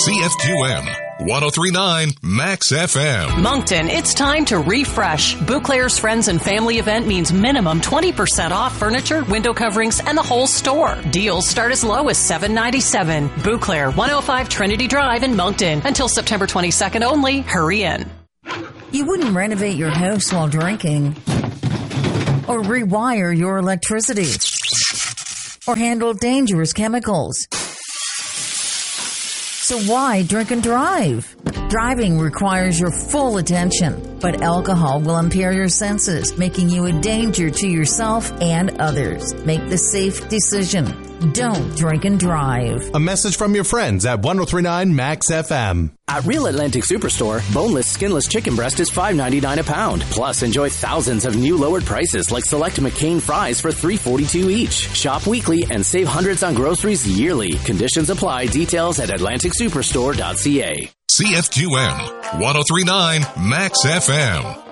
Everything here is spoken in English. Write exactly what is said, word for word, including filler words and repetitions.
C F Q M, one oh three point nine Max F M. Moncton, it's time to refresh. Bouclair's Friends and Family event means minimum twenty percent off furniture, window coverings, and the whole store. Deals start as low as seven ninety-seven. Bouclair, one oh five Trinity Drive in Moncton. Until September twenty-second only. Hurry in. You wouldn't renovate your house while drinking, or rewire your electricity, or handle dangerous chemicals. So why drink and drive? Driving requires your full attention, but alcohol will impair your senses, making you a danger to yourself and others. Make the safe decision. Don't drink and drive. A message from your friends at one oh three point nine Max F M. At Real Atlantic Superstore, boneless, skinless chicken breast is five ninety-nine a pound. Plus, enjoy thousands of new lowered prices like select McCain fries for three forty-two each. Shop weekly and save hundreds on groceries yearly. Conditions apply. Details at atlantic superstore dot c a. C F Q M, one oh three point nine Max F M.